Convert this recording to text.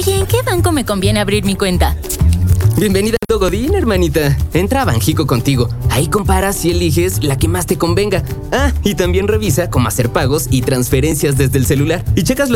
Oye, ¿en qué banco me conviene abrir mi cuenta? Bienvenida a Godín, hermanita. Entra a Banjico contigo. Ahí comparas y eliges la que más te convenga. Ah, y también revisa cómo hacer pagos y transferencias desde el celular. Y checas